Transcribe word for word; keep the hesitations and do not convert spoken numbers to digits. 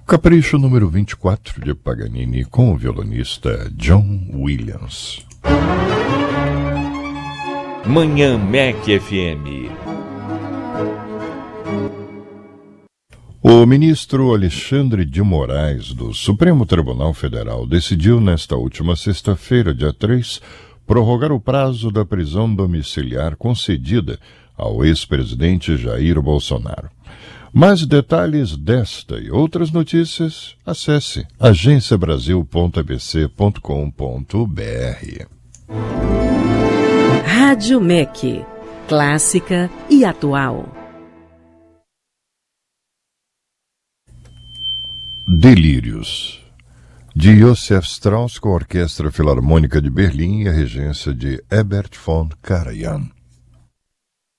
Capricho número vinte e quatro de Paganini com o violonista John Williams. Manhã Mac F M. O ministro Alexandre de Moraes, do Supremo Tribunal Federal, decidiu nesta última sexta-feira, dia três, prorrogar o prazo da prisão domiciliar concedida ao ex-presidente Jair Bolsonaro. Mais detalhes desta e outras notícias, acesse agência brasil ponto a b c ponto com ponto b r. Rádio M E C, clássica e atual. Delírios, de Josef Strauss com a Orquestra Filarmônica de Berlim e a regência de Herbert von Karajan.